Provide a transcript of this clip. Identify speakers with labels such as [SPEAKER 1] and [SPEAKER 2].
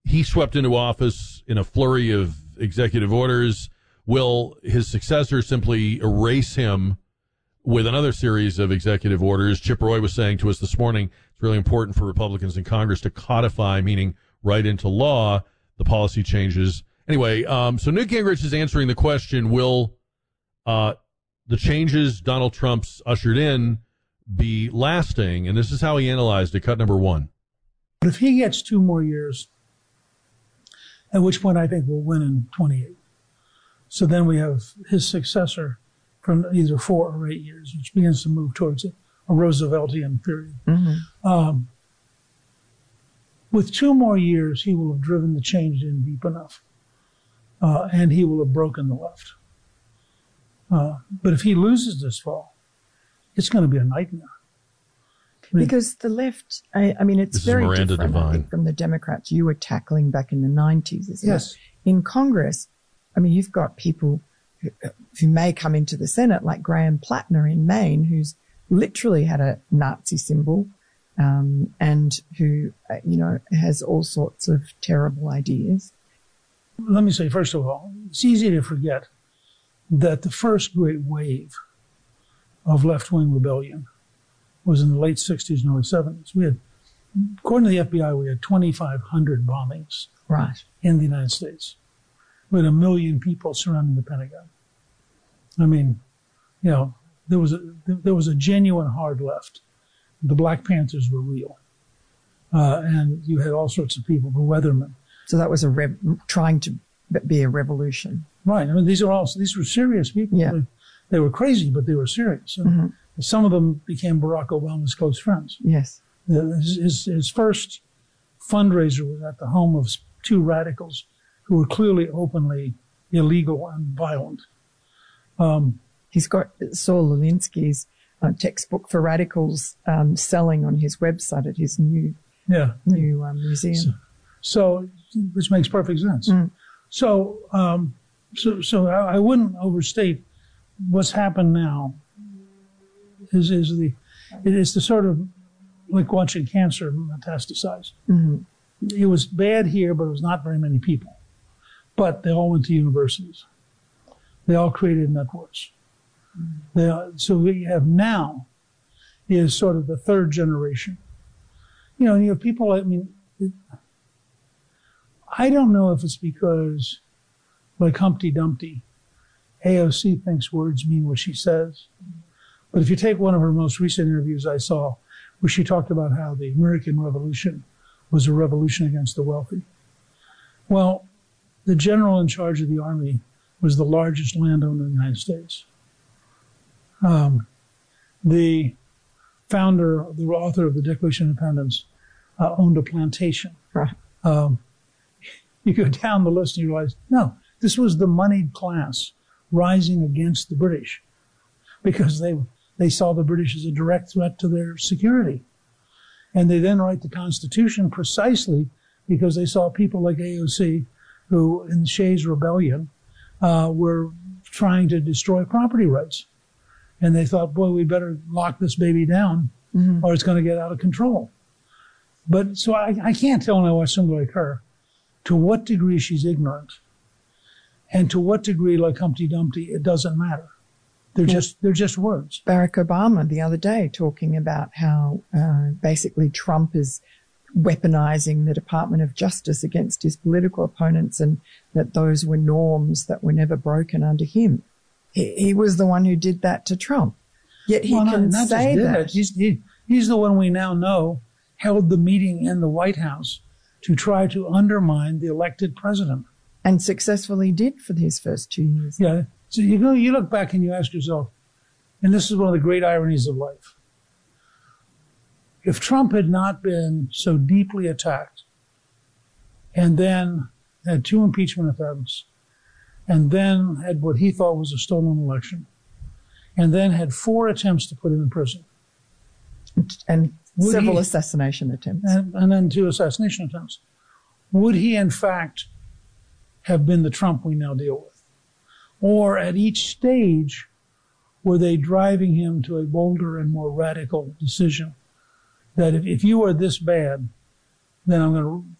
[SPEAKER 1] he swept into office in a flurry of executive orders. Will his successor simply erase him with another series of executive orders? Chip Roy was saying to us this morning, it's really important for Republicans in Congress to codify, meaning write into law, the policy changes. Anyway, so Newt Gingrich is answering the question, will the changes Donald Trump's ushered in be lasting? And this is how he analyzed it, cut number one.
[SPEAKER 2] But if he gets 2 more years, at which point I think we'll win in 28. So then we have his successor from either 4 or 8 years, which begins to move towards a Rooseveltian period. Mm-hmm. With 2 more years, he will have driven the change in deep enough, and he will have broken the left. But if he loses this fall, it's going to be a nightmare.
[SPEAKER 3] Because the left, I mean, it's very different
[SPEAKER 1] Devine.
[SPEAKER 3] I think, from the Democrats you were tackling back in the 90s, isn't
[SPEAKER 2] yes.
[SPEAKER 3] it? In Congress, I mean, you've got people who may come into the Senate, like Graham Plattner in Maine, who's literally had a Nazi symbol, and who, has all sorts of terrible ideas.
[SPEAKER 2] Let me say, first of all, it's easy to forget that the first great wave of left-wing rebellion was in the late 60s and early 70s. We had, according to the FBI, we had 2,500 bombings in the United States. We had 1 million people surrounding the Pentagon. I mean, there was a genuine hard left. The Black Panthers were real. And you had all sorts of people, the Weathermen.
[SPEAKER 3] So that was trying to be a revolution.
[SPEAKER 2] Right. I mean, these were serious people.
[SPEAKER 3] Yeah.
[SPEAKER 2] They were crazy, but they were serious. Mm-hmm. Some of them became Barack Obama's close friends.
[SPEAKER 3] Yes.
[SPEAKER 2] His first fundraiser was at the home of 2 radicals who were clearly openly illegal and violent.
[SPEAKER 3] He's got Saul Alinsky's textbook for radicals selling on his website at his new museum.
[SPEAKER 2] So, which makes perfect sense. Mm. So I wouldn't overstate what's happened now. It is the sort of like watching cancer metastasize. Mm-hmm. It was bad here, but it was not very many people. But they all went to universities. They all created networks. Mm-hmm. So what you have now is sort of the third generation. And you have people, I don't know if it's because, like Humpty Dumpty, AOC thinks words mean what she says. But if you take one of her most recent interviews I saw, where she talked about how the American Revolution was a revolution against the wealthy. Well, the general in charge of the army was the largest landowner in the United States. The founder, the author of the Declaration of Independence, owned a plantation.
[SPEAKER 3] Right.
[SPEAKER 2] You go down the list and you realize, no, this was the moneyed class rising against the British because they saw the British as a direct threat to their security. And they then write the Constitution precisely because they saw people like AOC who, in Shays' Rebellion, were trying to destroy property rights. And they thought, boy, we better lock this baby down or it's going to get out of control. But so I can't tell when I watch somebody like her to what degree she's ignorant and to what degree, like Humpty Dumpty, it doesn't matter. They're just words.
[SPEAKER 3] Barack Obama the other day talking about how basically Trump is weaponizing the Department of Justice against his political opponents and that those were norms that were never broken under him. He was the one who did that to Trump. Yet he can say that.
[SPEAKER 2] He's the one we now know held the meeting in the White House to try to undermine the elected president.
[SPEAKER 3] And successfully did for his first 2 years.
[SPEAKER 2] Yeah. So you look back and you ask yourself, and this is one of the great ironies of life. If Trump had not been so deeply attacked and then had 2 impeachment attempts and then had what he thought was a stolen election and then had 4 attempts to put him in prison.
[SPEAKER 3] And several assassination attempts.
[SPEAKER 2] And then 2 assassination attempts. Would he, in fact, have been the Trump we now deal with? Or at each stage, were they driving him to a bolder and more radical decision that if you are this bad, then I'm going to